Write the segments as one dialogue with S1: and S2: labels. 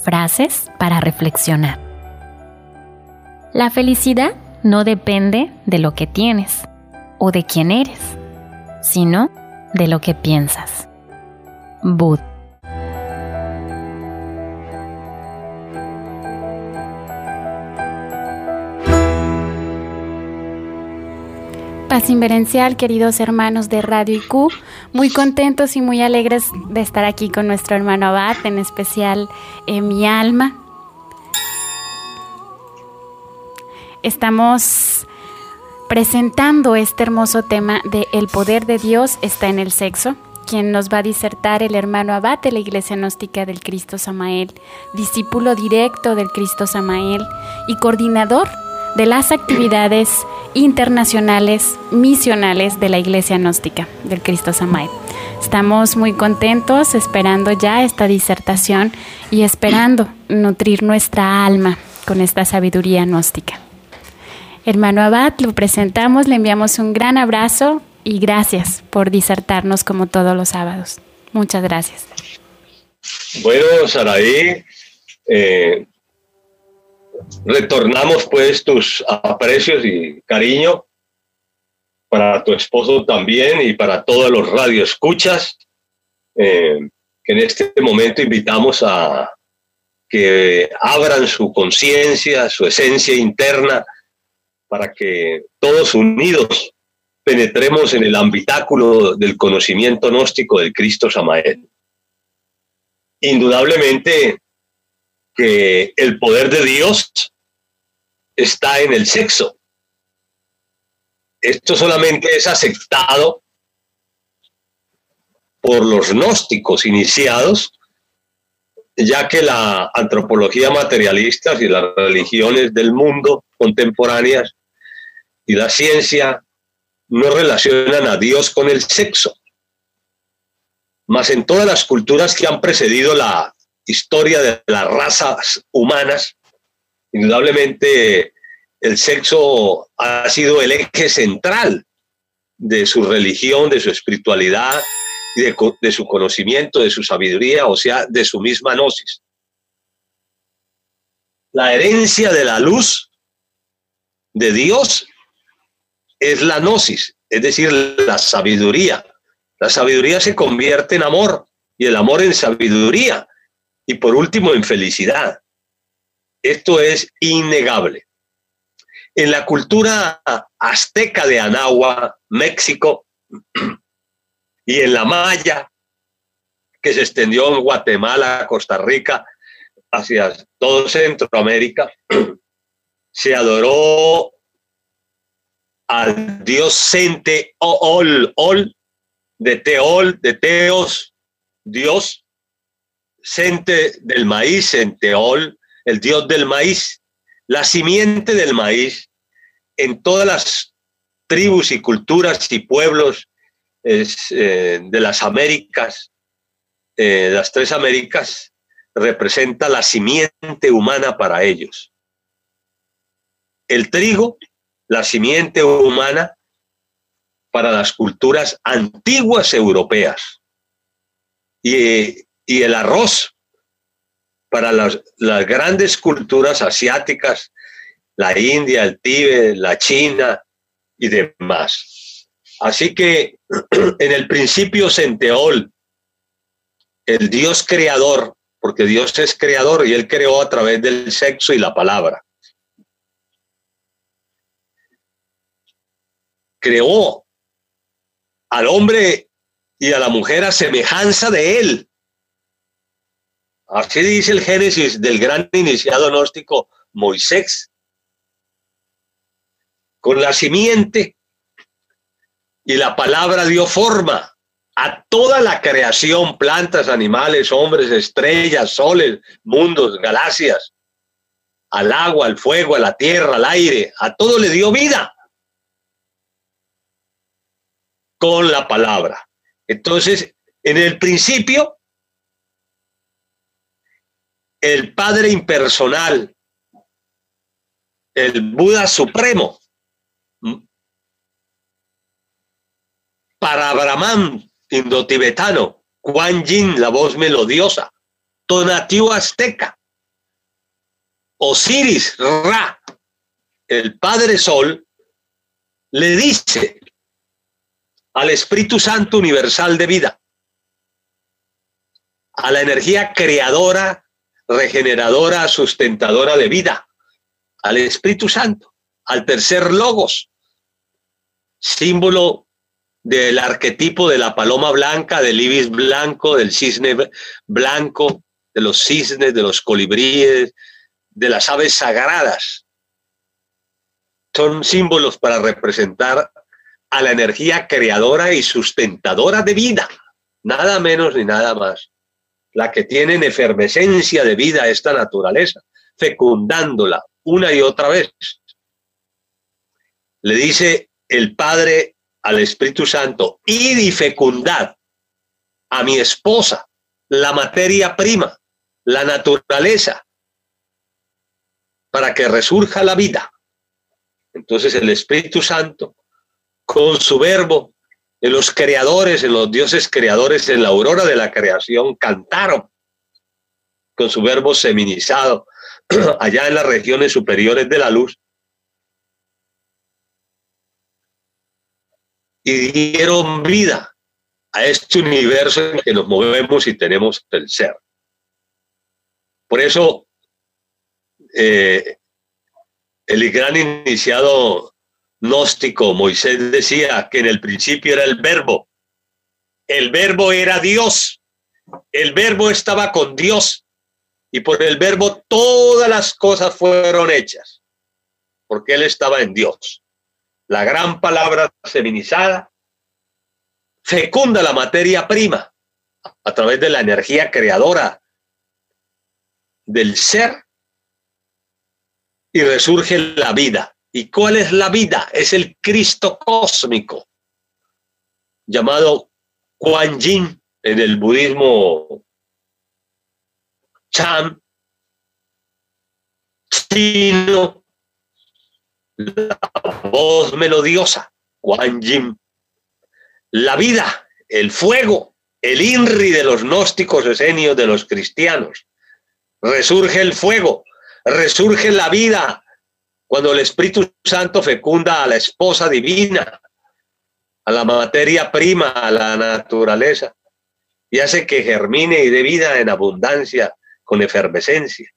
S1: Frases para reflexionar. La felicidad no depende de lo que tienes o de quién eres, sino de lo que piensas. Bud.
S2: Paz inverencial, queridos hermanos de Radio IQ, muy contentos y muy alegres de estar aquí con nuestro hermano Abad, en especial mi alma. Estamos presentando este hermoso tema de El poder de Dios está en el sexo, quien nos va a disertar el hermano Abad de la Iglesia Gnóstica del Cristo Samael, discípulo directo del Cristo Samael y coordinador de las actividades internacionales misionales de la Iglesia Gnóstica del Cristo Samael. Estamos muy contentos esperando ya esta disertación y esperando nutrir nuestra alma con esta sabiduría gnóstica. Hermano Abad, lo presentamos, le enviamos un gran abrazo y gracias por disertarnos como todos los sábados. Muchas gracias.
S3: Bueno, Saraí, retornamos pues tus aprecios y cariño para tu esposo también y para todos los radioescuchas que en este momento invitamos a que abran su conciencia, su esencia interna, para que todos unidos penetremos en el habitáculo del conocimiento gnóstico del Cristo Samael. Indudablemente que el poder de Dios está en el sexo. Esto solamente es aceptado por los gnósticos iniciados, ya que la antropología materialista y las religiones del mundo contemporáneas y la ciencia no relacionan a Dios con el sexo. Mas en todas las culturas que han precedido la historia de las razas humanas, indudablemente el sexo ha sido el eje central de su religión, de su espiritualidad y de su conocimiento, de su sabiduría, o sea, de su misma gnosis. La herencia de la luz de Dios es la gnosis, es decir, la sabiduría. La sabiduría se convierte en amor y el amor en sabiduría. Y por último, en felicidad. Esto es innegable. En la cultura azteca de Anáhuac, México, y en la maya, que se extendió en Guatemala, Costa Rica, hacia todo Centroamérica, se adoró al dios Centeol, de Teol, de Teos, Dios, Cente del maíz, Centeol, el dios del maíz, la simiente del maíz. En todas las tribus y culturas y pueblos de las Américas, las tres Américas, representa la simiente humana para ellos. El trigo, la simiente humana para las culturas antiguas europeas. Y el arroz para las grandes culturas asiáticas, la India, el Tíbet, la China y demás. Así que en el principio Centeol, el Dios creador, porque Dios es creador y Él creó a través del sexo y la palabra. Creó al hombre y a la mujer a semejanza de Él. Así dice el Génesis del gran iniciado gnóstico Moisés. Con la simiente y la palabra dio forma a toda la creación, plantas, animales, hombres, estrellas, soles, mundos, galaxias, al agua, al fuego, a la tierra, al aire, a todo le dio vida con la palabra. Entonces, en el principio, el Padre impersonal, el Buda supremo, para Brahman indotibetano, Kuan Yin, la voz melodiosa, Tonatiuh azteca, Osiris Ra, el Padre Sol, le dice al Espíritu Santo universal de vida, a la energía creadora, regeneradora, sustentadora de vida, al Espíritu Santo, al tercer logos, símbolo del arquetipo de la paloma blanca, del ibis blanco, del cisne blanco, de los cisnes, de los colibríes, de las aves sagradas. Son símbolos para representar a la energía creadora y sustentadora de vida, nada menos ni nada más, la que tiene en efervescencia de vida esta naturaleza, fecundándola una y otra vez. Le dice el Padre al Espíritu Santo: id y fecundad a mi esposa, la materia prima, la naturaleza, para que resurja la vida. Entonces el Espíritu Santo, con su verbo, en los creadores, en los dioses creadores, en la aurora de la creación, cantaron con su verbo seminizado allá en las regiones superiores de la luz, y dieron vida a este universo en que nos movemos y tenemos el ser. Por eso el gran iniciado gnóstico Moisés decía que en el principio era el verbo era Dios, el verbo estaba con Dios, y por el verbo todas las cosas fueron hechas, porque él estaba en Dios. La gran palabra feminizada fecunda la materia prima a través de la energía creadora del ser, y resurge la vida. ¿Y cuál es la vida? Es el Cristo cósmico, llamado Kuan Yin en el budismo Chan chino, la voz melodiosa, Kuan Yin. La vida, el fuego, el INRI de los gnósticos esenios, de los cristianos. Resurge el fuego, resurge la vida cuando el Espíritu Santo fecunda a la esposa divina, a la materia prima, a la naturaleza, y hace que germine y dé vida en abundancia, con efervescencia.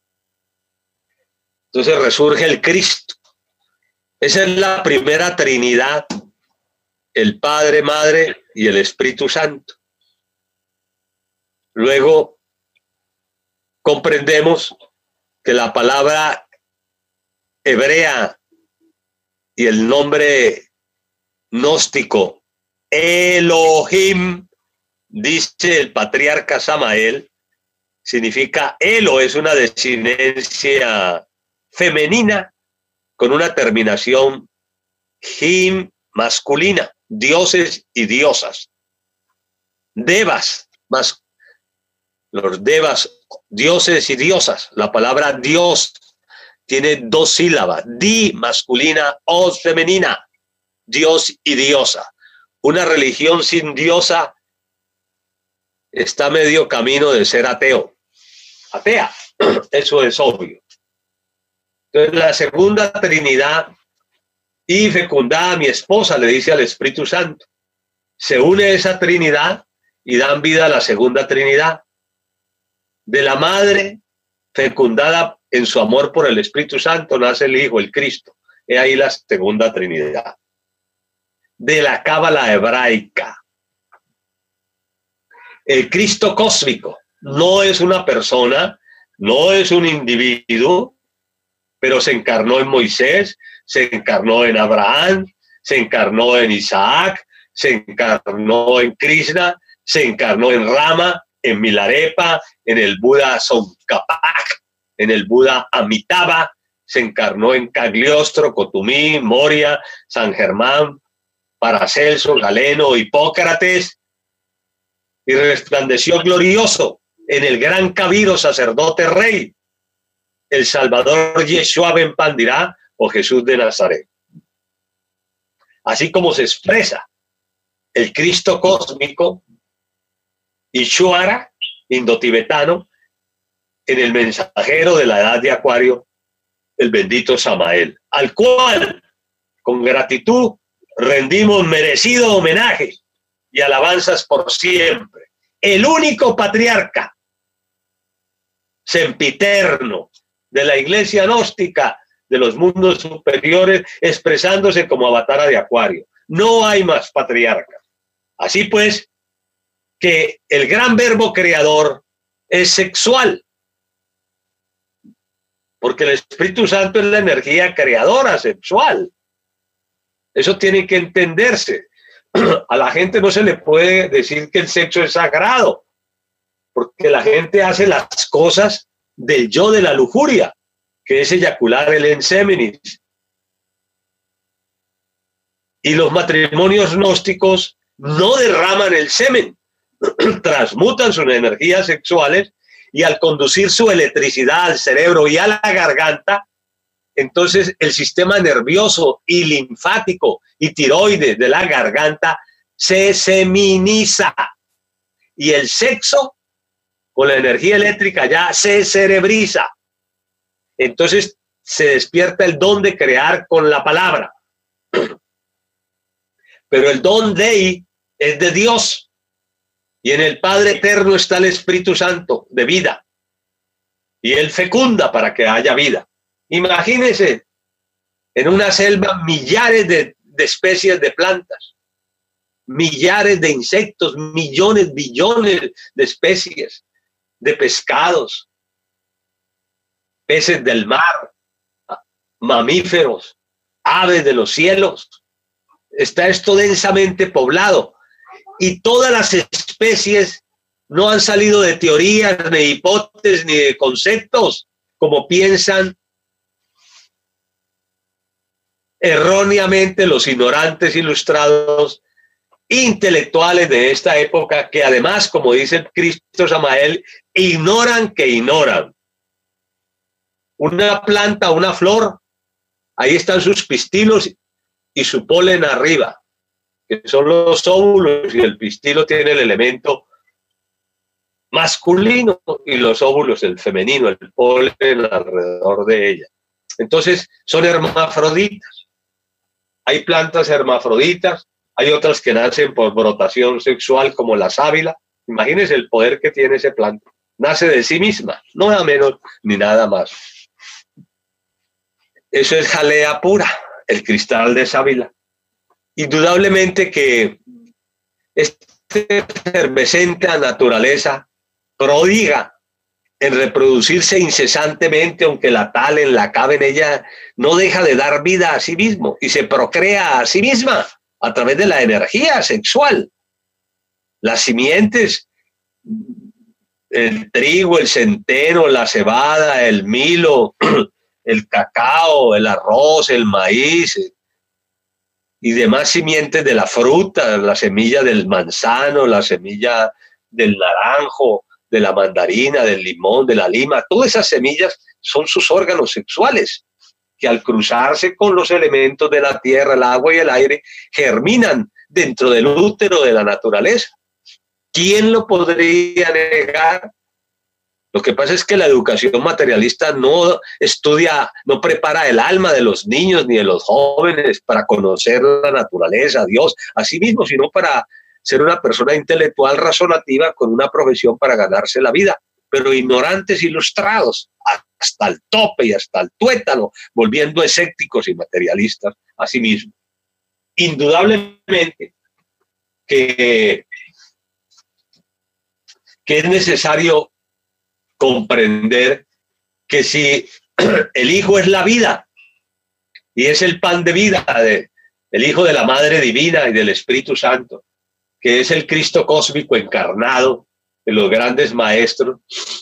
S3: Entonces resurge el Cristo. Esa es la primera Trinidad, el Padre, Madre y el Espíritu Santo. Luego comprendemos que la palabra hebrea y el nombre gnóstico Elohim, dice el patriarca Samael, significa Elo, es una desinencia femenina con una terminación him masculina, dioses y diosas. Devas, los devas, dioses y diosas. La palabra Dios tiene dos sílabas, di masculina, os femenina, Dios y diosa. Una religión sin diosa está medio camino de ser ateo. Atea, eso es obvio. Entonces la segunda Trinidad, y fecundada a mi esposa, le dice al Espíritu Santo. Se une esa Trinidad y dan vida a la segunda Trinidad. De la madre fecundada en su amor por el Espíritu Santo nace el Hijo, el Cristo. He ahí la segunda Trinidad. De la cábala hebraica, el Cristo cósmico no es una persona, no es un individuo, pero se encarnó en Moisés, se encarnó en Abraham, se encarnó en Isaac, se encarnó en Krishna, se encarnó en Rama, en Milarepa, en el Buda Tsongkhapa, en el Buda Amitabha, se encarnó en Cagliostro, Cotumí, Moria, San Germán, Paracelso, Galeno, Hipócrates, y resplandeció glorioso en el gran Cabiro, sacerdote rey, el Salvador Yeshua ben Pandirá o Jesús de Nazaret. Así como se expresa el Cristo cósmico, Ishwara, indotibetano, en el mensajero de la edad de Acuario, el bendito Samael, al cual con gratitud rendimos merecido homenaje y alabanzas por siempre. El único patriarca sempiterno de la iglesia gnóstica de los mundos superiores, expresándose como avatara de Acuario. No hay más patriarcas. Así pues, que el gran verbo creador es sexual, porque el Espíritu Santo es la energía creadora sexual. Eso tiene que entenderse. A la gente no se le puede decir que el sexo es sagrado, porque la gente hace las cosas del yo de la lujuria, que es eyacular el enseminis. Y los matrimonios gnósticos no derraman el semen, transmutan sus energías sexuales y al conducir su electricidad al cerebro y a la garganta, entonces el sistema nervioso y linfático y tiroides de la garganta se seminiza y el sexo con la energía eléctrica ya se cerebriza. Entonces se despierta el don de crear con la palabra. Pero el don Dei es de Dios y en el Padre Eterno está el Espíritu Santo de vida y Él fecunda para que haya vida. Imagínense en una selva millares de especies de plantas, millares de insectos, millones, billones de especies de pescados, peces del mar, mamíferos, aves de los cielos. Está esto densamente poblado y todas las especies no han salido de teorías, ni de hipótesis, ni de conceptos, como piensan erróneamente los ignorantes ilustrados intelectuales de esta época, que además, como dice el Cristo Samael, ignoran que ignoran. Una planta, una flor, ahí están sus pistilos y su polen arriba, que son los óvulos, y el pistilo tiene el elemento masculino y los óvulos el femenino, el polen alrededor de ella. Entonces son hermafroditas. Hay plantas hermafroditas, hay otras que nacen por brotación sexual como la sábila. Imagínense el poder que tiene ese planta. Nace de sí misma, no nada menos ni nada más. Eso es jalea pura, el cristal de sábila. Indudablemente que esta efervescente naturaleza prodiga en reproducirse incesantemente, aunque la talen, la caben, ella no deja de dar vida a sí mismo y se procrea a sí misma a través de la energía sexual. Las simientes, el trigo, el centeno, la cebada, el milo, el cacao, el arroz, el maíz y demás simientes de la fruta, la semilla del manzano, la semilla del naranjo, de la mandarina, del limón, de la lima, todas esas semillas son sus órganos sexuales que al cruzarse con los elementos de la tierra, el agua y el aire, germinan dentro del útero de la naturaleza. ¿Quién lo podría negar? Lo que pasa es que la educación materialista no estudia, no prepara el alma de los niños ni de los jóvenes para conocer la naturaleza, a Dios, a sí mismo, sino para ser una persona intelectual razonativa con una profesión para ganarse la vida, pero ignorantes ilustrados hasta el tope y hasta el tuétano, volviendo escépticos y materialistas a sí mismos. Indudablemente que es necesario comprender que si el Hijo es la vida y es el pan de vida, el Hijo de la Madre Divina y del Espíritu Santo, que es el Cristo cósmico encarnado de los grandes maestros,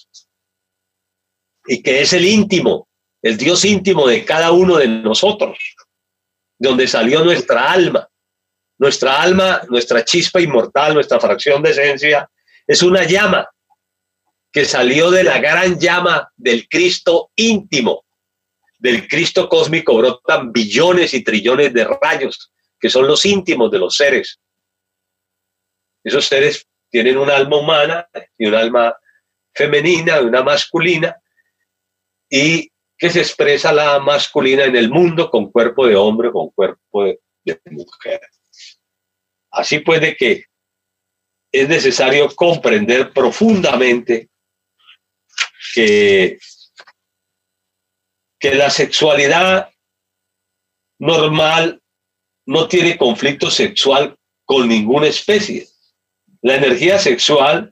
S3: y que es el íntimo, el Dios íntimo de cada uno de nosotros, donde salió nuestra alma, nuestra chispa inmortal, nuestra fracción de esencia, es una llama que salió de la gran llama del Cristo íntimo. Del Cristo cósmico brotan billones y trillones de rayos, que son los íntimos de los seres. Esos seres tienen un alma humana y un alma femenina, de una masculina, y que se expresa la masculina en el mundo con cuerpo de hombre, con cuerpo de mujer. Así pues, de que es necesario comprender profundamente que la sexualidad normal no tiene conflicto sexual con ninguna especie. La energía sexual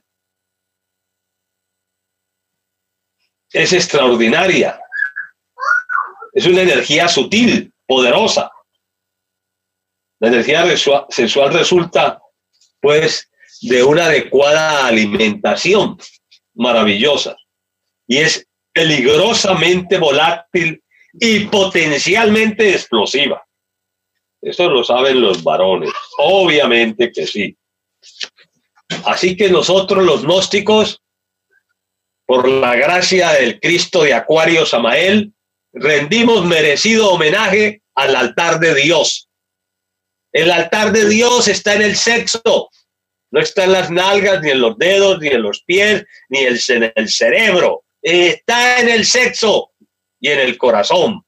S3: es extraordinaria. Es una energía sutil, poderosa. La energía sexual resulta, pues, de una adecuada alimentación maravillosa. Y es peligrosamente volátil y potencialmente explosiva. Eso lo saben los varones. Obviamente que sí. Así que nosotros, los gnósticos, por la gracia del Cristo de Acuario Samael, rendimos merecido homenaje al altar de Dios. El altar de Dios está en el sexo, no está en las nalgas, ni en los dedos, ni en los pies, ni en el cerebro. Está en el sexo y en el corazón.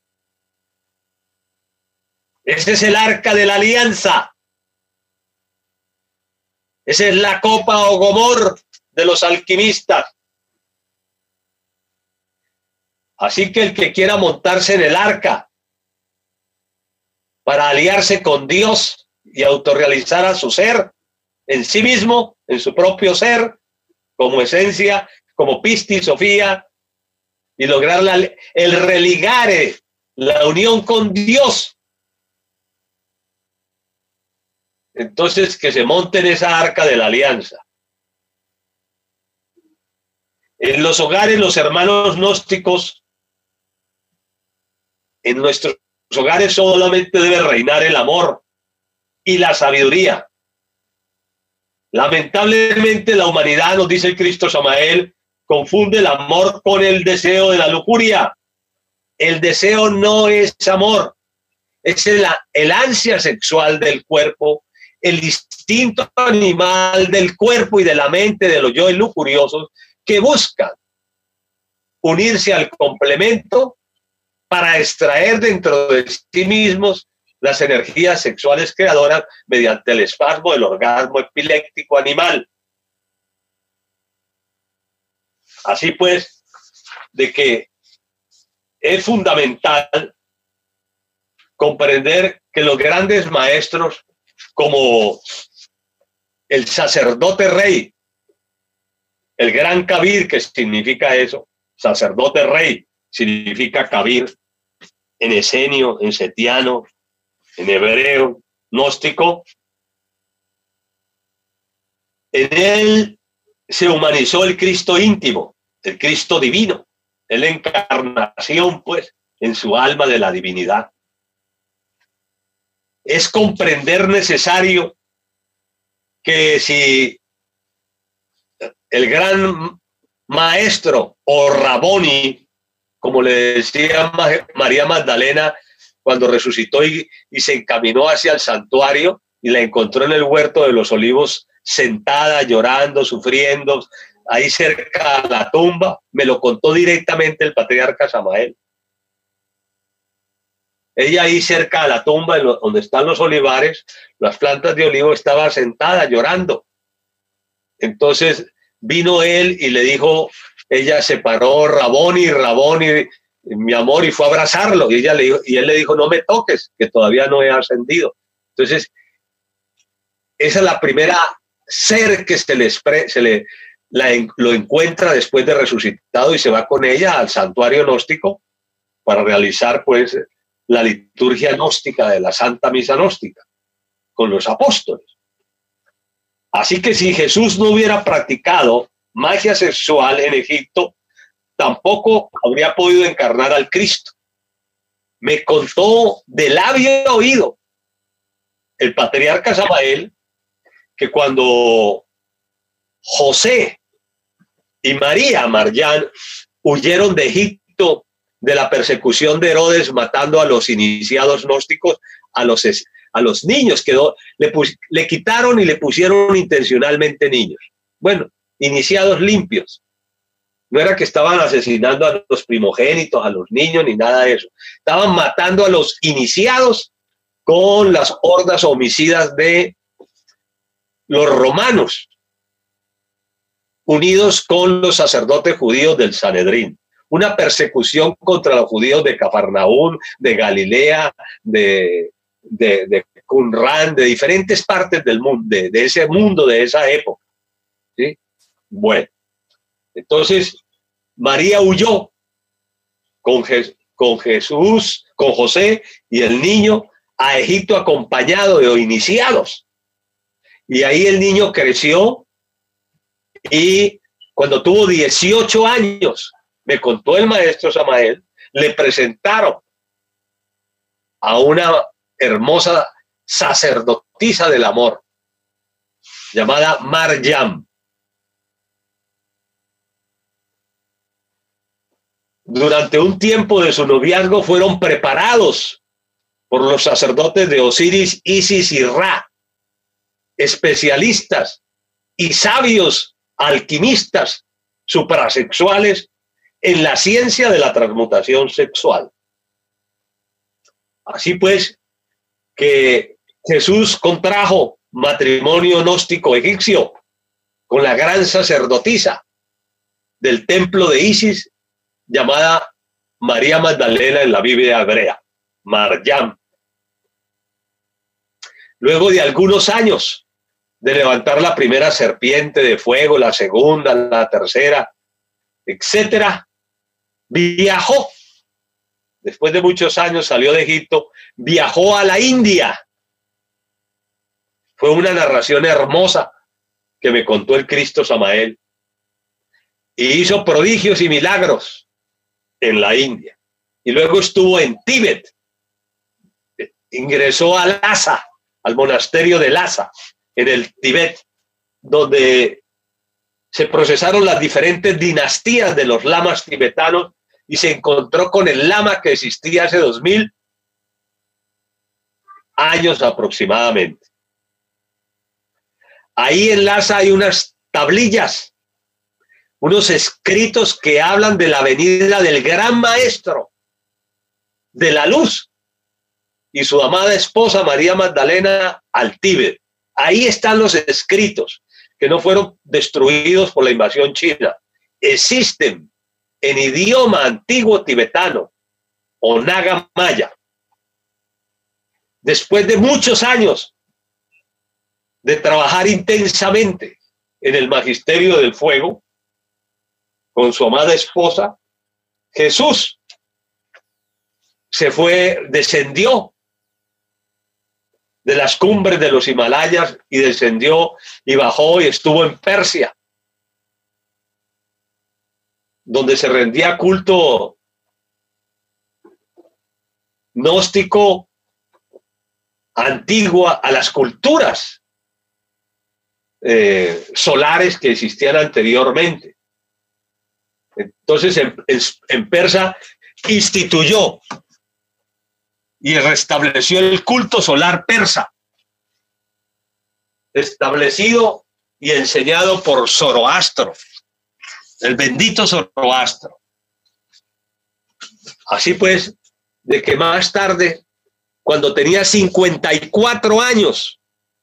S3: Ese es el arca de la alianza. Esa es la copa o gomor de los alquimistas. Así que el que quiera montarse en el arca para aliarse con Dios y autorrealizar a su ser, en sí mismo, en su propio ser, como esencia, como pistis, Sofía, y lograr el religare, la unión con Dios. Entonces, que se monte en esa arca de la alianza. En los hogares, los hermanos gnósticos, en nuestros hogares solamente debe reinar el amor y la sabiduría. Lamentablemente la humanidad, nos dice el Cristo Samael, confunde el amor con el deseo de la lujuria. El deseo no es amor, es el ansia sexual del cuerpo, el instinto animal del cuerpo y de la mente de los yoes lujuriosos que buscan unirse al complemento para extraer dentro de sí mismos las energías sexuales creadoras mediante el espasmo del orgasmo epiléptico animal. Así pues, de que es fundamental comprender que los grandes maestros, como el sacerdote rey, el gran Kabir, que significa eso, sacerdote rey, significa Kabir, en esenio, en setiano, en hebreo, gnóstico. En él se humanizó el Cristo íntimo, el Cristo divino, la encarnación, pues, en su alma de la divinidad. Es comprender necesario que si el gran maestro o Raboni, como le decía María Magdalena cuando resucitó y se encaminó hacia el santuario y la encontró en el huerto de los olivos sentada, llorando, sufriendo, ahí cerca a la tumba, me lo contó directamente el patriarca Samael. Ella ahí cerca a la tumba, donde están los olivares, las plantas de olivo, estaba sentada llorando. Entonces vino él y le dijo, ella se paró, Raboni, mi amor, y fue a abrazarlo. Y él le dijo, no me toques, que todavía no he ascendido. Entonces, esa es la primera ser que lo encuentra después de resucitado y se va con ella al santuario gnóstico para realizar, pues, la liturgia gnóstica de la Santa Misa gnóstica con los apóstoles. Así que si Jesús no hubiera practicado magia sexual en Egipto, tampoco habría podido encarnar al Cristo. Me contó de labio a oído el patriarca Samael que cuando José y María Marján huyeron de Egipto de la persecución de Herodes, matando a los iniciados gnósticos, a los niños, le quitaron y le pusieron intencionalmente niños. Bueno, iniciados limpios, No era que estaban asesinando a los primogénitos, a los niños, ni nada de eso. Estaban matando a los iniciados con las hordas homicidas de los romanos, unidos con los sacerdotes judíos del Sanedrín. Una persecución contra los judíos de Cafarnaún, de Galilea, de Qumrán, de diferentes partes del mundo, de ese mundo, de esa época. ¿Sí? Bueno, entonces María huyó con Jesús, con José y el niño a Egipto acompañado de iniciados. Y ahí el niño creció y cuando tuvo 18 años, me contó el maestro Samael, le presentaron a una hermosa sacerdotisa del amor llamada Maryam. Durante un tiempo de su noviazgo fueron preparados por los sacerdotes de Osiris, Isis y Ra, especialistas y sabios alquimistas suprasexuales en la ciencia de la transmutación sexual. Así pues, que Jesús contrajo matrimonio gnóstico egipcio con la gran sacerdotisa del templo de Isis, llamada María Magdalena en la Biblia hebrea, Maryam. Luego de algunos años de levantar la primera serpiente de fuego, la segunda, la tercera, etcétera, viajó. Después de muchos años salió de Egipto, viajó a la India. Fue una narración hermosa que me contó el Cristo Samael. Y hizo prodigios y milagros en la India. Y luego estuvo en Tíbet. Ingresó a Lhasa, al monasterio de Lhasa, en el Tíbet, donde se procesaron las diferentes dinastías de los lamas tibetanos y se encontró con el lama que existía hace 2000 años aproximadamente. Ahí en Lhasa hay unas tablillas, unos escritos que hablan de la venida del gran maestro de la luz y su amada esposa María Magdalena al Tíbet. Ahí están los escritos que no fueron destruidos por la invasión china. Existen en idioma antiguo tibetano o naga maya. Después de muchos años de trabajar intensamente en el magisterio del fuego con su amada esposa, Jesús descendió de las cumbres de los Himalayas y descendió y bajó y estuvo en Persia, donde se rendía culto gnóstico antiguo a las culturas solares que existían anteriormente. Entonces en persa instituyó y restableció el culto solar persa, establecido y enseñado por Zoroastro, el bendito Zoroastro. Así pues, de que más tarde, cuando tenía 54 años,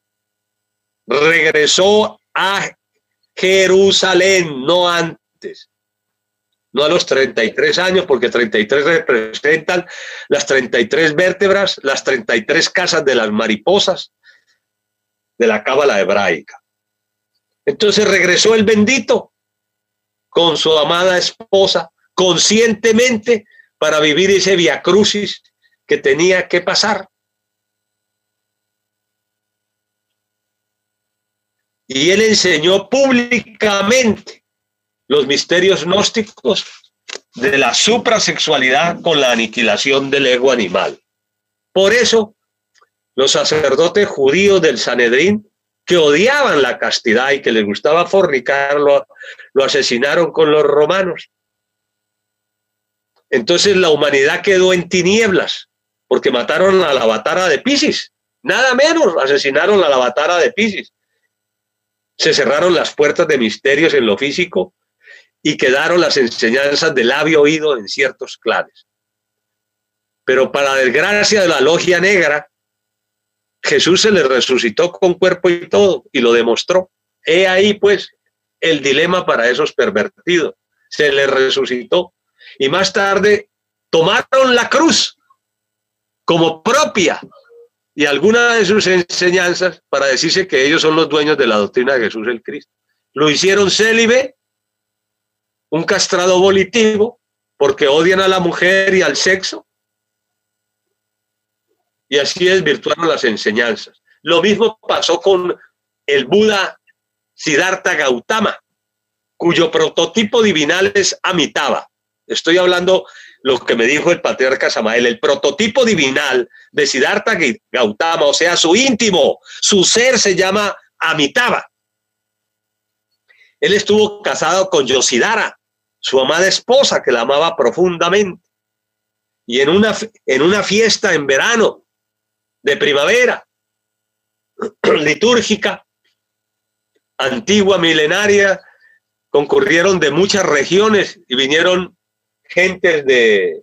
S3: regresó a Jerusalén, no antes, no a los 33 años, porque 33 representan las 33 vértebras, las 33 casas de las mariposas de la cábala hebraica. Entonces regresó el bendito con su amada esposa, conscientemente, para vivir ese vía crucis que tenía que pasar. Y él enseñó públicamente los misterios gnósticos de la suprasexualidad con la aniquilación del ego animal. Por eso, los sacerdotes judíos del Sanedrín, que odiaban la castidad y que les gustaba fornicar, lo asesinaron con los romanos. Entonces la humanidad quedó en tinieblas, porque mataron a la avatara de Piscis, nada menos, asesinaron a la avatara de Piscis. Se cerraron las puertas de misterios en lo físico y quedaron las enseñanzas de labio oído en ciertos clanes. Pero para desgracia de la logia negra, Jesús se le resucitó con cuerpo y todo y lo demostró. He ahí pues el dilema para esos pervertidos. Se le resucitó y más tarde tomaron la cruz como propia y alguna de sus enseñanzas para decirse que ellos son los dueños de la doctrina de Jesús el Cristo. Lo hicieron célibe, un castrado volitivo, porque odian a la mujer y al sexo, y así desvirtuaron las enseñanzas. Lo mismo pasó con el Buda Siddhartha Gautama, cuyo prototipo divinal es Amitabha. Estoy hablando lo que me dijo el patriarca Samael, el prototipo divinal de Siddhartha Gautama, o sea, su íntimo, su ser se llama Amitabha. Él estuvo casado con Yoshidara, su amada esposa, que la amaba profundamente. Y en una fiesta en verano, de primavera, litúrgica, antigua, milenaria, concurrieron de muchas regiones y vinieron gentes de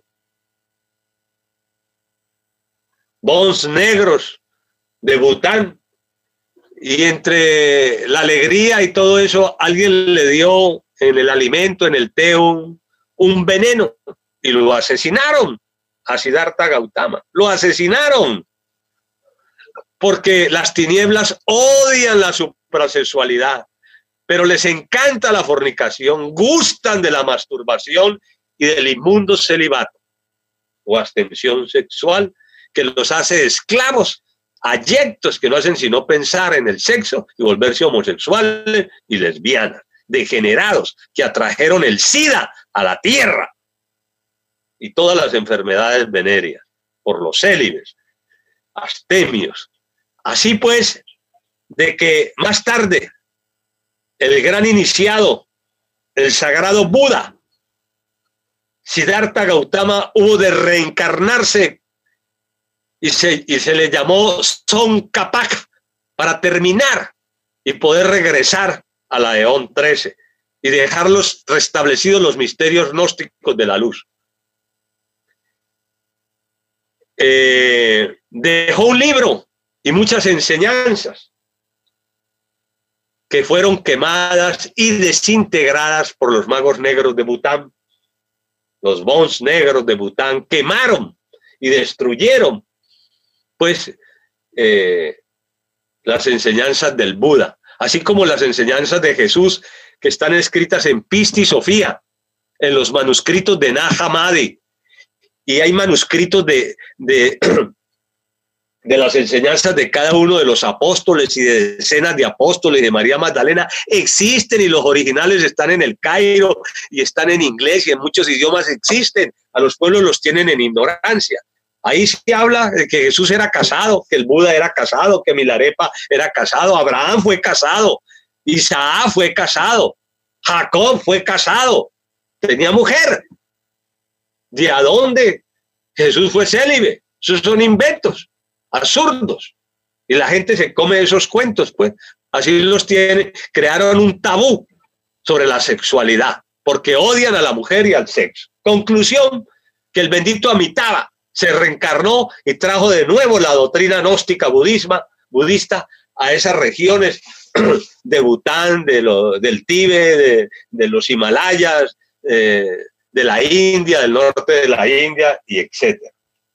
S3: bons negros, de Bután, y entre la alegría y todo eso, alguien le dio en el alimento, en el té, un veneno, y lo asesinaron a Siddhartha Gautama. Lo asesinaron porque las tinieblas odian la suprasexualidad, pero les encanta la fornicación, gustan de la masturbación y del inmundo celibato o abstención sexual que los hace esclavos, abyectos que no hacen sino pensar en el sexo y volverse homosexuales y lesbianas, degenerados que atrajeron el SIDA a la tierra y todas las enfermedades venéreas por los célibes, abstemios. Así pues, de que más tarde el gran iniciado, el sagrado Buda, Siddhartha Gautama, hubo de reencarnarse y se le llamó Tsongkhapa para terminar y poder regresar a la Eón 13 y dejarlos restablecidos los misterios gnósticos de la luz. Dejó un libro y muchas enseñanzas que fueron quemadas y desintegradas por los magos negros de Bután. Los bons negros de Bután quemaron y destruyeron pues las enseñanzas del Buda, así como las enseñanzas de Jesús que están escritas en Pista y Sofía, en los manuscritos de Nag Hammadi, y hay manuscritos de las enseñanzas de cada uno de los apóstoles y de decenas de apóstoles de María Magdalena existen, y los originales están en el Cairo y están en inglés y en muchos idiomas existen. A los pueblos los tienen en ignorancia. Ahí se habla de que Jesús era casado, que el Buda era casado, que Milarepa era casado, Abraham fue casado, Isaac fue casado, Jacob fue casado, tenía mujer. ¿De a dónde Jesús fue célibe? Esos son inventos absurdos y la gente se come esos cuentos, pues así los tiene. Crearon un tabú sobre la sexualidad porque odian a la mujer y al sexo. Conclusión, que el bendito Amitabha se reencarnó y trajo de nuevo la doctrina gnóstica budista a esas regiones de Bután, del Tíbet, de los Himalayas, de la India, del norte de la India, y etcétera.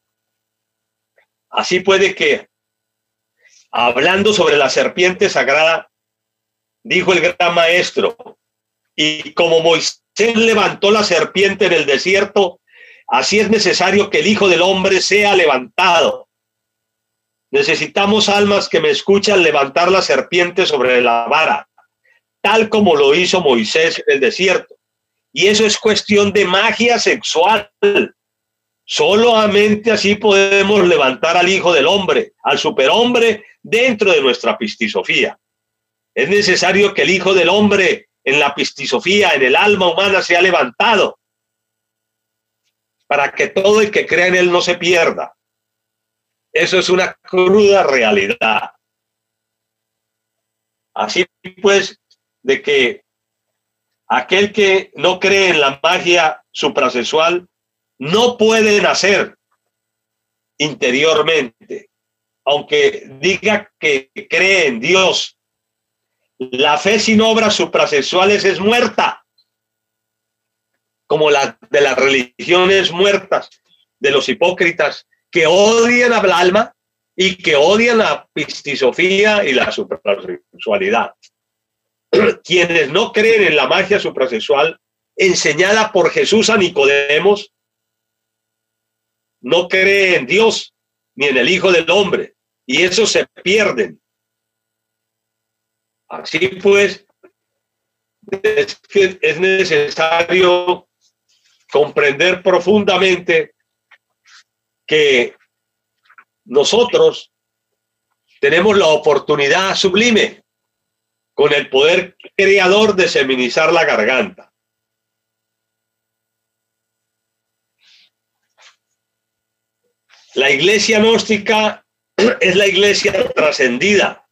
S3: Así puede que, hablando sobre la serpiente sagrada, dijo el gran maestro, y como Moisés levantó la serpiente en el desierto, así es necesario que el Hijo del Hombre sea levantado. Necesitamos almas que me escuchan levantar la serpiente sobre la vara, tal como lo hizo Moisés en el desierto. Y eso es cuestión de magia sexual. Solamente así podemos levantar al Hijo del Hombre, al superhombre, dentro de nuestra pistisofía. Es necesario que el Hijo del Hombre en la pistisofía, en el alma humana, sea levantado, para que todo el que crea en él no se pierda. Eso es una cruda realidad. Así pues, de que aquel que no cree en la magia suprasexual no puede nacer interiormente, aunque diga que cree en Dios. La fe sin obras suprasexuales es muerta, como la de las religiones muertas, de los hipócritas que odian al alma y que odian la pistisofía y la suprasexualidad. Quienes no creen en la magia suprasexual enseñada por Jesús a Nicodemos, no creen en Dios ni en el Hijo del Hombre, y eso se pierden. Así pues, es necesario comprender profundamente que nosotros tenemos la oportunidad sublime con el poder creador de feminizar la garganta. La iglesia gnóstica es la iglesia trascendida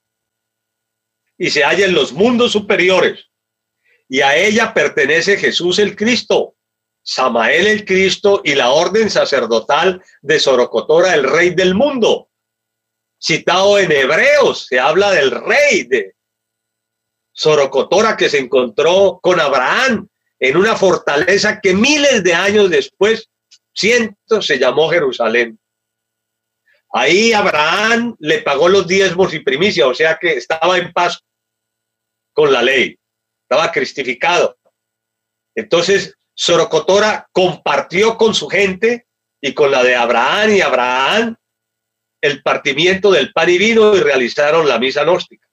S3: y se halla en los mundos superiores, y a ella pertenece Jesús el Cristo, Samael el Cristo y la orden sacerdotal de Sorocotora, el rey del mundo. Citado en Hebreos, se habla del rey de Sorocotora que se encontró con Abraham en una fortaleza que miles de años después, cientos, se llamó Jerusalén. Ahí Abraham le pagó los diezmos y primicias, o sea que estaba en paz con la ley, estaba cristificado. Entonces Sorocotora compartió con su gente y con la de Abraham y Abraham el partimiento del pan y vino y realizaron la misa gnóstica.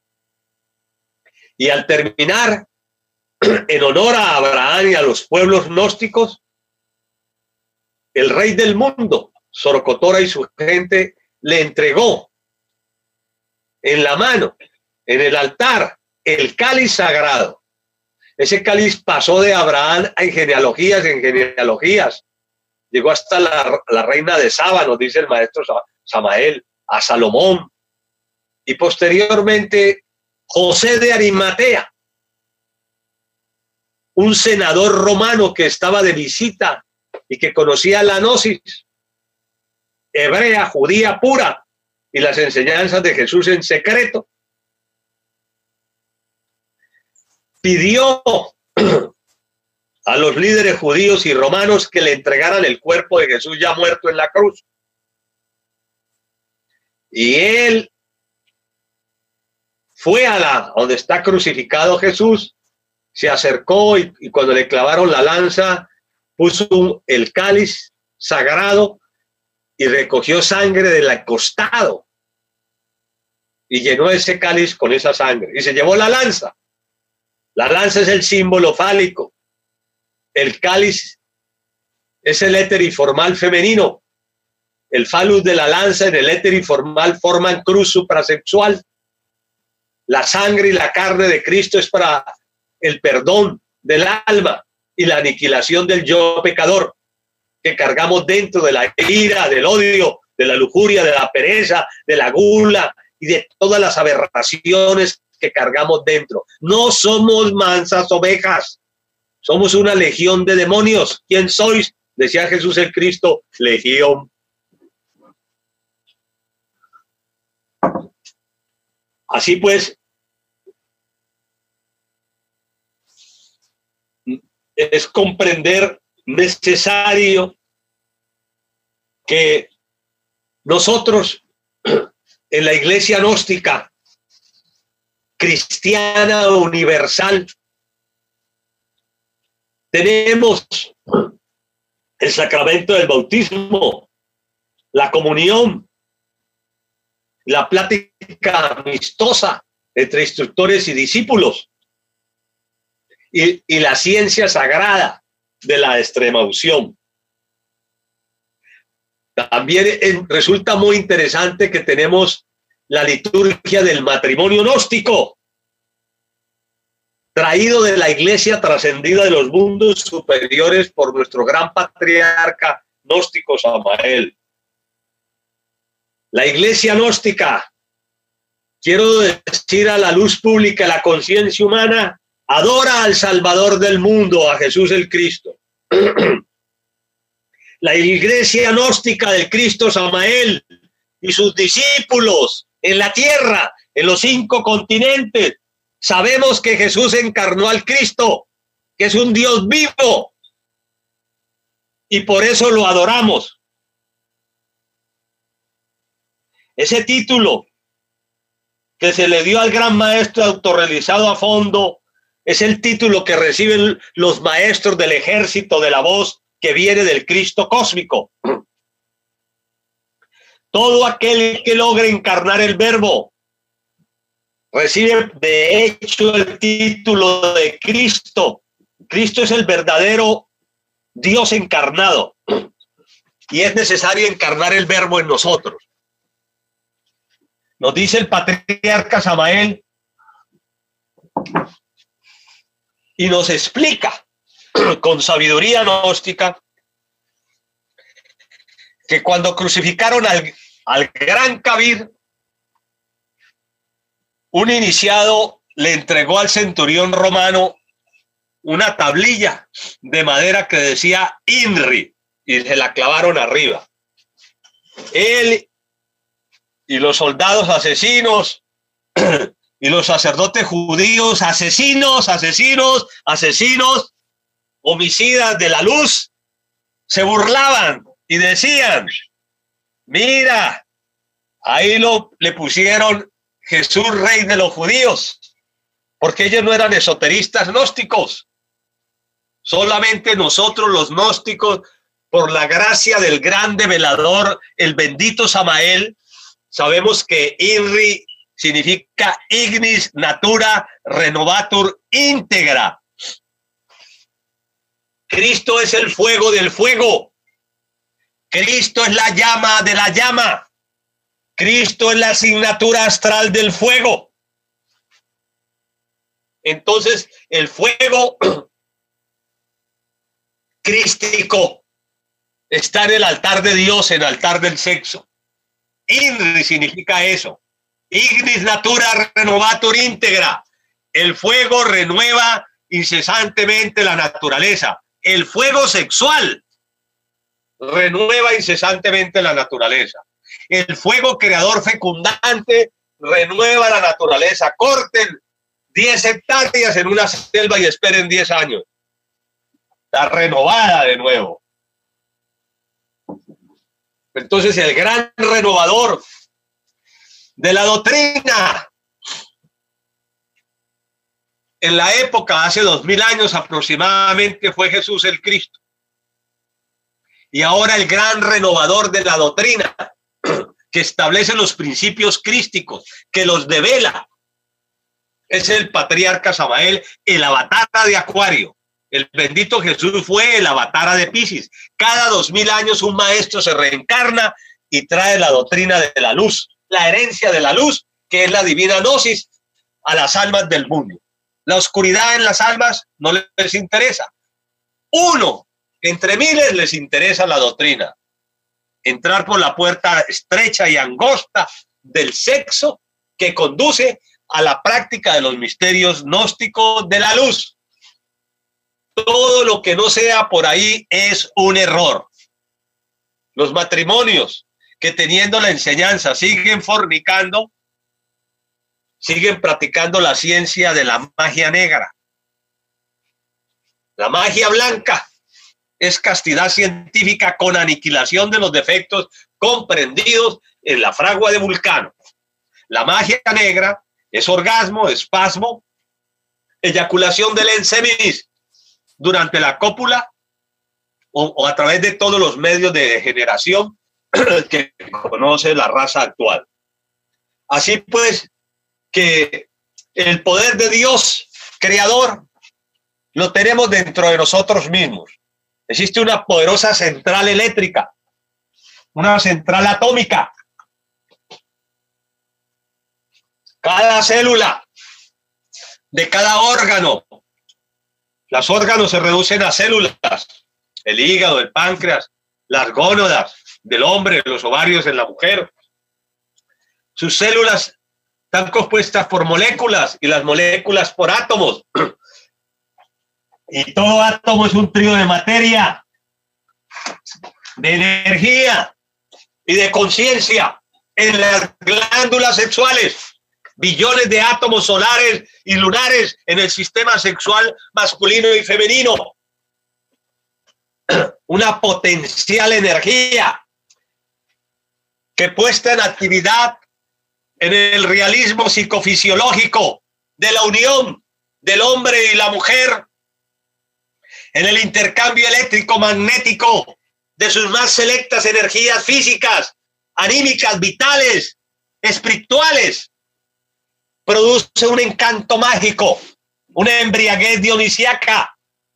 S3: Y al terminar, en honor a Abraham y a los pueblos gnósticos, el rey del mundo, Sorocotora y su gente, le entregó en la mano, en el altar, el cáliz sagrado. Ese cáliz pasó de Abraham en genealogías. Llegó hasta la reina de Saba, nos dice el maestro Samael, a Salomón. Y posteriormente, José de Arimatea, un senador romano que estaba de visita y que conocía la gnosis hebrea, judía pura, y las enseñanzas de Jesús en secreto, pidió a los líderes judíos y romanos que le entregaran el cuerpo de Jesús ya muerto en la cruz. Y él fue a donde está crucificado Jesús, se acercó y cuando le clavaron la lanza, puso el cáliz sagrado y recogió sangre del costado y llenó ese cáliz con esa sangre y se llevó la lanza. La lanza es el símbolo fálico. El cáliz es el éter y formal femenino. El falus de la lanza en el éter y formal forman cruz suprasexual. La sangre y la carne de Cristo es para el perdón del alma y la aniquilación del yo pecador que cargamos dentro de la ira, del odio, de la lujuria, de la pereza, de la gula y de todas las aberraciones que cargamos dentro. No somos mansas ovejas, somos una legión de demonios. ¿Quién sois? Decía Jesús el Cristo, legión. Así pues, es comprender necesario que nosotros en la iglesia gnóstica cristiana universal tenemos el sacramento del bautismo, la comunión, la plática amistosa entre instructores y discípulos y la ciencia sagrada de la extremaunción. También resulta muy interesante que tenemos la liturgia del matrimonio gnóstico, traído de la iglesia trascendida de los mundos superiores por nuestro gran patriarca gnóstico Samael. La iglesia gnóstica, quiero decir a la luz pública, la conciencia humana, adora al Salvador del mundo, a Jesús el Cristo. La iglesia gnóstica del Cristo Samael y sus discípulos en la tierra, en los 5 continentes, sabemos que Jesús encarnó al Cristo, que es un Dios vivo, y por eso lo adoramos. Ese título que se le dio al gran maestro autorrealizado a fondo es el título que reciben los maestros del ejército de la voz que viene del Cristo cósmico. Todo aquel que logre encarnar el Verbo recibe de hecho el título de Cristo. Cristo es el verdadero Dios encarnado y es necesario encarnar el Verbo en nosotros. Nos dice el patriarca Samael y nos explica con sabiduría gnóstica que cuando crucificaron al gran Kabir, un iniciado le entregó al centurión romano una tablilla de madera que decía INRI y se la clavaron arriba. Él y los soldados asesinos y los sacerdotes judíos asesinos, homicidas de la luz, se burlaban y decían: mira, ahí le pusieron Jesús, rey de los judíos, porque ellos no eran esoteristas gnósticos. Solamente nosotros los gnósticos, por la gracia del gran develador, el bendito Samael, sabemos que INRI significa Ignis Natura Renovatur Íntegra. Cristo es el fuego del fuego. Cristo es la llama de la llama. Cristo es la asignatura astral del fuego. Entonces, el fuego crístico está en el altar de Dios, en el altar del sexo. INRI significa eso. Ignis Natura Renovatur Íntegra. El fuego renueva incesantemente la naturaleza. El fuego sexual renueva incesantemente la naturaleza. El fuego creador fecundante renueva la naturaleza. Corten 10 hectáreas en una selva y esperen 10 años. Está renovada de nuevo. Entonces, el gran renovador de la doctrina en la época, hace 2000 años aproximadamente, fue Jesús el Cristo. Y ahora el gran renovador de la doctrina, que establece los principios crísticos, que los devela, es el patriarca Samael, el avatara de Acuario. El bendito Jesús fue el avatara de Piscis. Cada 2000 años un maestro se reencarna y trae la doctrina de la luz, la herencia de la luz, que es la divina gnosis, a las almas del mundo. La oscuridad en las almas no les interesa. Uno entre miles les interesa la doctrina. Entrar por la puerta estrecha y angosta del sexo que conduce a la práctica de los misterios gnósticos de la luz. Todo lo que no sea por ahí es un error. Los matrimonios que teniendo la enseñanza siguen fornicando, siguen practicando la ciencia de la magia negra. La magia blanca es castidad científica con aniquilación de los defectos comprendidos en la fragua de Vulcano. La magia negra es orgasmo, espasmo, eyaculación del enseminis durante la cópula o a través de todos los medios de degeneración que conoce la raza actual. Así pues, que el poder de Dios creador lo tenemos dentro de nosotros mismos. Existe una poderosa central eléctrica, una central atómica. Cada célula de cada órgano, los órganos se reducen a células, el hígado, el páncreas, las gónadas del hombre, los ovarios en la mujer. Sus células están compuestas por moléculas y las moléculas por átomos. Y todo átomo es un trío de materia, de energía y de conciencia. En las glándulas sexuales, billones de átomos solares y lunares en el sistema sexual masculino y femenino. Una potencial energía que puesta en actividad en el realismo psicofisiológico de la unión del hombre y la mujer, en el intercambio eléctrico magnético de sus más selectas energías físicas, anímicas, vitales, espirituales, produce un encanto mágico, una embriaguez dionisiaca,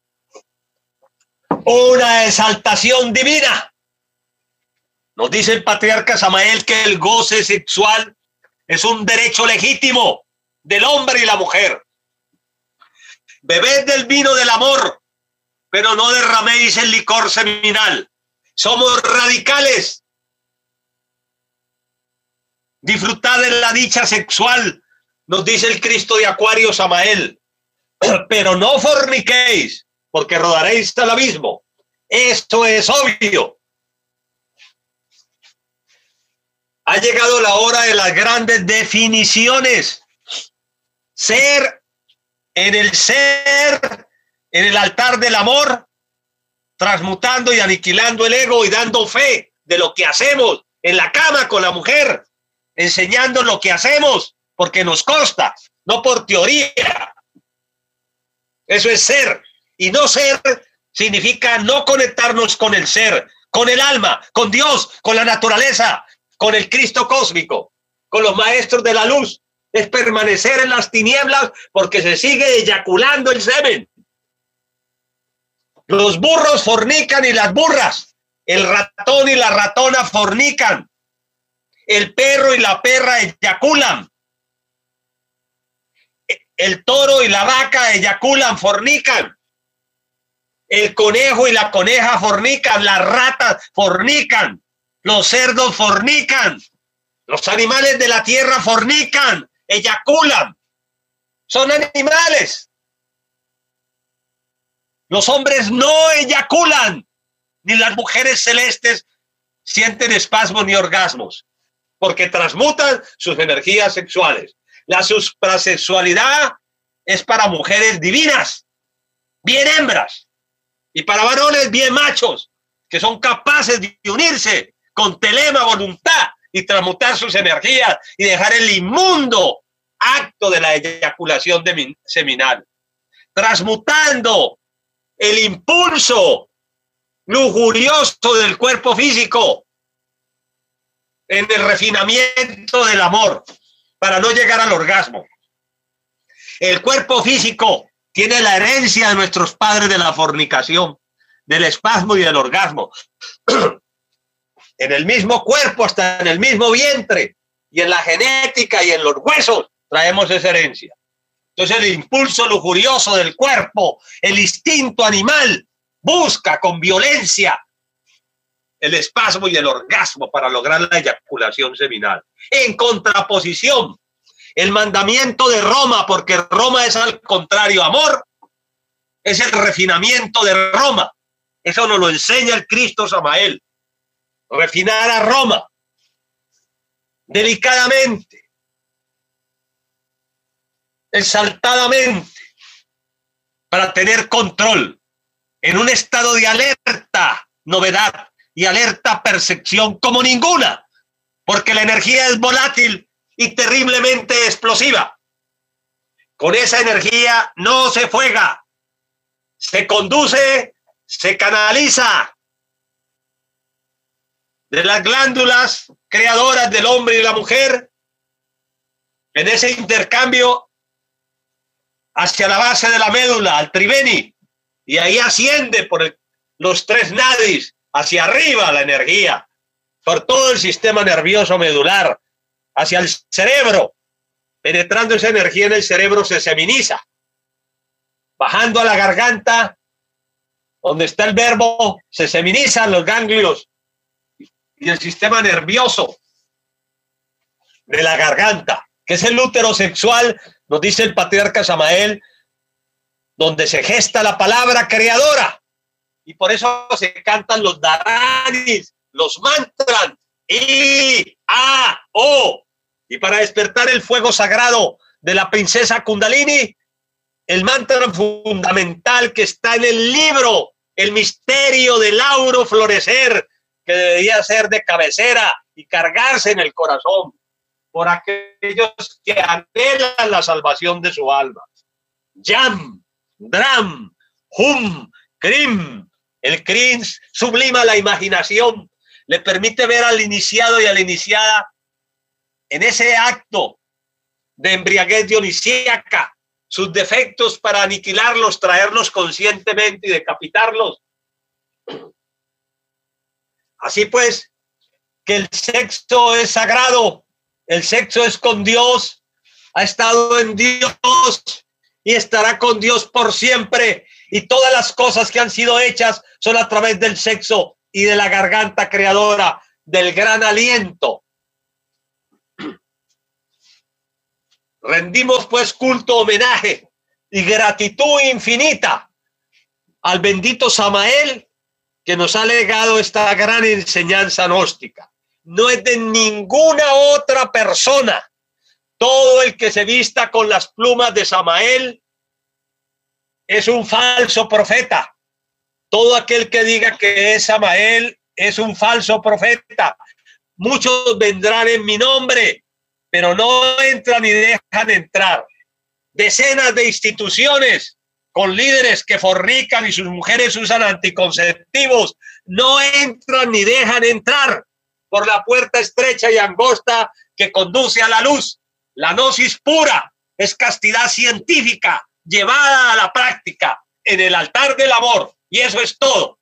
S3: una exaltación divina. Nos dice el patriarca Samael que el goce sexual es un derecho legítimo del hombre y la mujer. Bebed del vino del amor, pero no derraméis el licor seminal. Somos radicales. Disfrutad de la dicha sexual, nos dice el Cristo de Acuario Samael, pero no forniquéis, porque rodaréis al abismo. Esto es obvio. Ha llegado la hora de las grandes definiciones. Ser, en el altar del amor, transmutando y aniquilando el ego y dando fe de lo que hacemos en la cama con la mujer, enseñando lo que hacemos porque nos consta, no por teoría. Eso es ser. Y no ser significa no conectarnos con el ser, con el alma, con Dios, con la naturaleza, con el Cristo cósmico, con los maestros de la luz. Es permanecer en las tinieblas porque se sigue eyaculando el semen. Los burros fornican y las burras. El ratón y la ratona fornican. El perro y la perra eyaculan. El toro y la vaca eyaculan, fornican. El conejo y la coneja fornican. Las ratas fornican. Los cerdos fornican. Los animales de la tierra fornican, eyaculan. Son animales. Los hombres no eyaculan, ni las mujeres celestes sienten espasmos ni orgasmos, porque transmutan sus energías sexuales. La suprasexualidad es para mujeres divinas, bien hembras, y para varones bien machos, que son capaces de unirse con telema voluntad y transmutar sus energías y dejar el inmundo acto de la eyaculación seminal, transmutando el impulso lujurioso del cuerpo físico en el refinamiento del amor para no llegar al orgasmo. El cuerpo físico tiene la herencia de nuestros padres de la fornicación, del espasmo y del orgasmo. En el mismo cuerpo, hasta en el mismo vientre, y en la genética y en los huesos traemos esa herencia. Entonces el impulso lujurioso del cuerpo, el instinto animal, busca con violencia el espasmo y el orgasmo para lograr la eyaculación seminal. En contraposición, el mandamiento de Roma, porque Roma es al contrario amor, es el refinamiento de Roma. Eso nos lo enseña el Cristo Samael. Refinar a Roma delicadamente, exaltadamente, para tener control en un estado de alerta novedad y alerta percepción como ninguna, porque la energía es volátil y terriblemente explosiva. Con esa energía no se fuega, se conduce, se canaliza de las glándulas creadoras del hombre y la mujer en ese intercambio hacia la base de la médula, al triveni, y ahí asciende por los tres nadis hacia arriba la energía, por todo el sistema nervioso medular, hacia el cerebro. Penetrando esa energía en el cerebro se seminiza, bajando a la garganta, donde está el verbo, se seminizan los ganglios y el sistema nervioso de la garganta, que es el útero sexual, nos dice el patriarca Samael, donde se gesta la palabra creadora. Y por eso se cantan los dharanis, los mantras, I, A, O. Y para despertar el fuego sagrado de la princesa Kundalini, el mantra fundamental que está en el libro, el misterio del auro florecer, que debería ser de cabecera y cargarse en el corazón por aquellos que anhelan la salvación de su alma. Yam, Dram, Hum, Krim. El Krim sublima la imaginación, le permite ver al iniciado y a la iniciada en ese acto de embriaguez dionisíaca, sus defectos para aniquilarlos, traerlos conscientemente y decapitarlos. Así pues, que el sexo es sagrado, el sexo es con Dios, ha estado en Dios y estará con Dios por siempre, y todas las cosas que han sido hechas son a través del sexo y de la garganta creadora, del gran aliento. Rendimos pues culto, homenaje y gratitud infinita al bendito Samael, que nos ha legado esta gran enseñanza gnóstica. No es de ninguna otra persona. Todo el que se vista con las plumas de Samael es un falso profeta. Todo aquel que diga que es Samael es un falso profeta. Muchos vendrán en mi nombre, pero no entran ni dejan entrar. Decenas de instituciones con líderes que fornican y sus mujeres usan anticonceptivos, no entran ni dejan entrar por la puerta estrecha y angosta que conduce a la luz. La gnosis pura es castidad científica llevada a la práctica en el altar del amor, y eso es todo.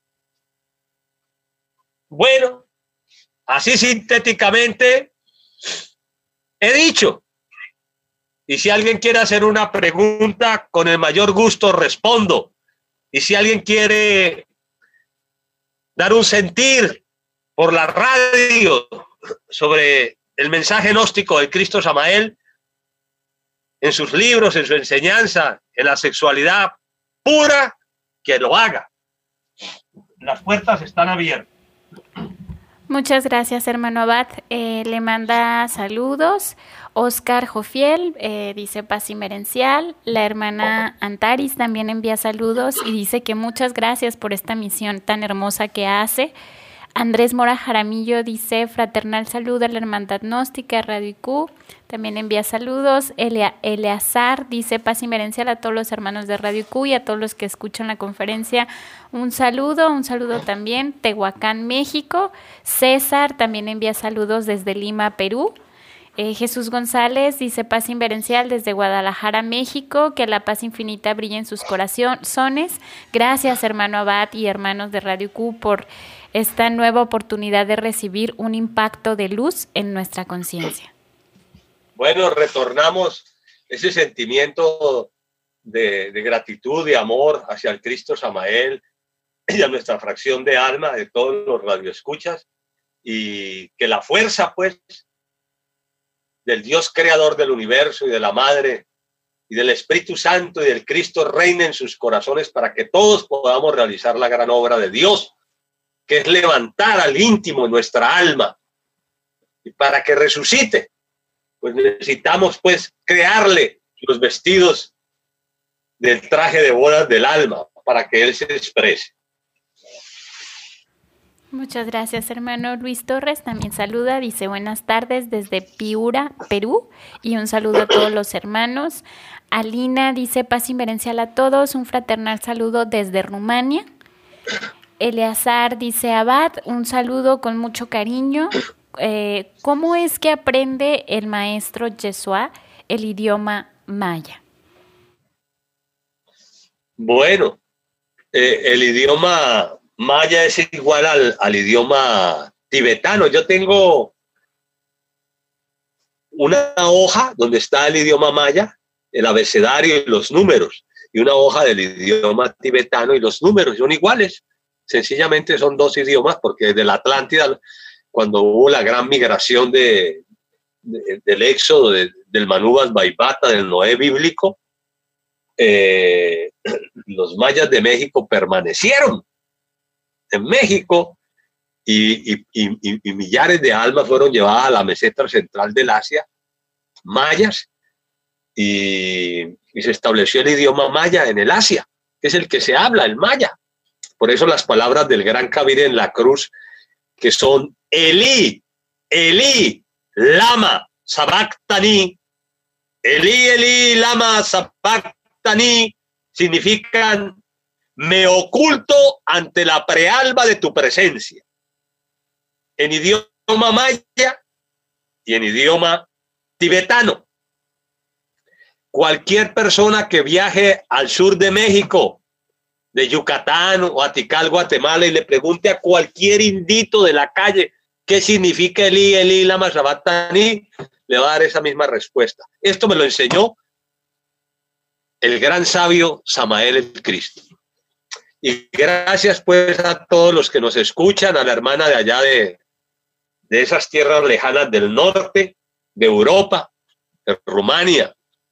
S3: Bueno, así sintéticamente he dicho. Y si alguien quiere hacer una pregunta, con el mayor gusto respondo. Y si alguien quiere dar un sentir por la radio sobre el mensaje gnóstico del Cristo Samael, en sus libros, en su enseñanza, en la sexualidad pura, que lo haga. Las puertas están abiertas.
S2: Muchas gracias, hermano Abad. Le manda saludos Oscar Jofiel, dice paz y merencial. La hermana Antaris también envía saludos y dice que muchas gracias por esta misión tan hermosa que hace. Andrés Mora Jaramillo dice fraternal saludo a la hermandad gnóstica Radio IQ. También envía saludos. Eleazar dice paz y merencial a todos los hermanos de Radio IQ y a todos los que escuchan la conferencia. Un saludo también. Tehuacán, México. César también envía saludos desde Lima, Perú. Jesús González dice paz inverencial desde Guadalajara, México, que la paz infinita brille en sus corazones. Gracias, hermano Abad y hermanos de Radio Q, por esta nueva oportunidad de recibir un impacto de luz en nuestra conciencia.
S3: Bueno, retornamos ese sentimiento de gratitud, de amor hacia el Cristo Samael y a nuestra fracción de alma, de todos los radioescuchas, y que la fuerza, pues, del Dios creador del universo y de la Madre y del Espíritu Santo y del Cristo reine en sus corazones para que todos podamos realizar la gran obra de Dios, que es levantar al íntimo en nuestra alma. Y para que resucite, pues necesitamos pues crearle los vestidos del traje de bodas del alma para que Él se exprese.
S2: Muchas gracias, hermano. Luis Torres también saluda, dice buenas tardes desde Piura, Perú, y un saludo a todos los hermanos. Alina dice paz inverencial a todos, un fraternal saludo desde Rumania. Eleazar dice Abad, un saludo con mucho cariño. ¿Cómo es que aprende el maestro Yeshua el idioma maya?
S3: Bueno, el idioma maya es igual al idioma tibetano. Yo tengo una hoja donde está el idioma maya, el abecedario y los números, y una hoja del idioma tibetano y los números son iguales. Sencillamente son dos idiomas porque desde la Atlántida, cuando hubo la gran migración del éxodo del Manubas Vaivata, del Noé bíblico, los mayas de México permanecieron en México y millares de almas fueron llevadas a la meseta central del Asia, mayas, y se estableció el idioma maya en el Asia, que es el que se habla, el maya. Por eso las palabras del gran Kabir en la cruz, que son Elí, Elí, lama, sabactani, Elí, Elí, lama, sabactani, significan me oculto ante la prealba de tu presencia. En idioma maya y en idioma tibetano. Cualquier persona que viaje al sur de México, de Yucatán o a Tikal, Guatemala, y le pregunte a cualquier indito de la calle qué significa Elí, Elí, lama sabactani, le va a dar esa misma respuesta. Esto me lo enseñó el gran sabio Samael el Cristo. Y gracias pues a todos los que nos escuchan, a la hermana de allá de esas tierras lejanas del norte, de Europa, de Rumania,